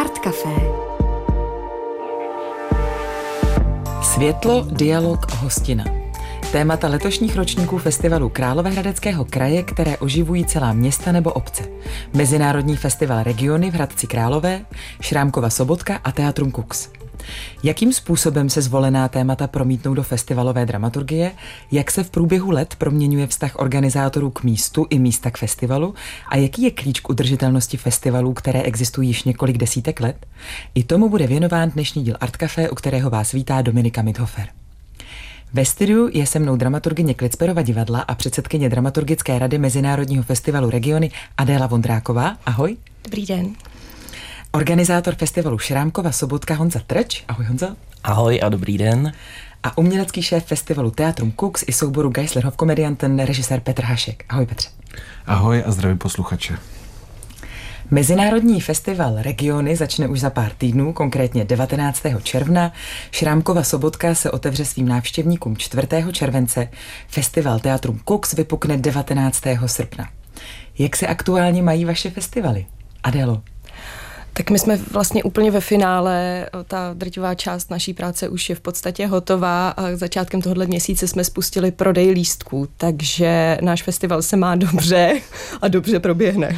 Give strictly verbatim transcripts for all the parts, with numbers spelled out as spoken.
Art Café. Světlo, dialog, hostina. Témata letošních ročníků festivalu Královéhradeckého kraje, které oživují celá města nebo obce. Mezinárodní festival Regiony v Hradci Králové, Šrámkova Sobotka a Teatrum Kux. Jakým způsobem se zvolená témata promítnou do festivalové dramaturgie, jak se v průběhu let proměňuje vztah organizátorů k místu i místa k festivalu a jaký je klíč k udržitelnosti festivalů, které existují již několik desítek let? I tomu bude věnován dnešní díl Art Café, u kterého vás vítá Dominika Mithofer. Ve studiu je se mnou dramaturgyně Klicperova divadla a předsedkyně dramaturgické rady Mezinárodního festivalu Regiony Adéla Vondráková. Ahoj. Dobrý den. Organizátor festivalu Šrámkova Sobotka Honza Trč. Ahoj Honza. Ahoj a dobrý den. A umělecký šéf festivalu Teatrum Kux i souboru Geisler Hofkomedianten režisér Petr Hašek. Ahoj Petře. Ahoj a zdravím posluchače. Mezinárodní festival Regiony začne už za pár týdnů, konkrétně devatenáctého června. Šrámkova Sobotka se otevře svým návštěvníkům čtvrtého července. Festival Teatrum Kux vypukne devatenáctého srpna. Jak se aktuálně mají vaše festivaly? Adélo. Tak my jsme vlastně úplně ve finále, ta drtivá část naší práce už je v podstatě hotová a začátkem tohoto měsíce jsme spustili prodej lístků, takže náš festival se má dobře a dobře proběhne.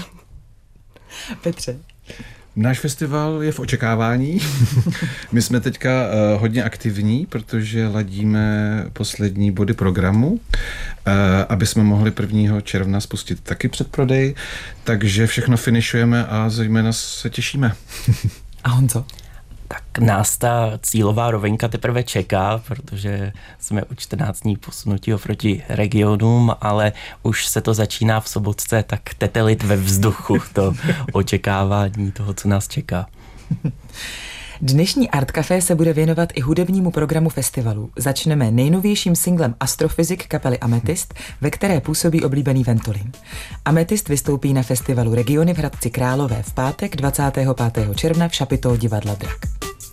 Petře. Náš festival je v očekávání. My jsme teďka uh, hodně aktivní, protože ladíme poslední body programu, uh, aby jsme mohli prvního června spustit taky předprodej, takže všechno finišujeme a zejména se těšíme. A Honzo? Tak nás ta cílová rovinka teprve čeká, protože jsme u čtrnáct dní posunutí oproti regionům, ale už se to začíná v Sobotce tak tetelit ve vzduchu, to očekávání toho, co nás čeká. Dnešní Art Café se bude věnovat i hudebnímu programu festivalu. Začneme nejnovějším singlem Astrophyzik kapely Amethyst, ve které působí oblíbený Ventolin. Amethyst vystoupí na festivalu Regiony v Hradci Králové v pátek dvacátého pátého června v Šapitol divadla Drak.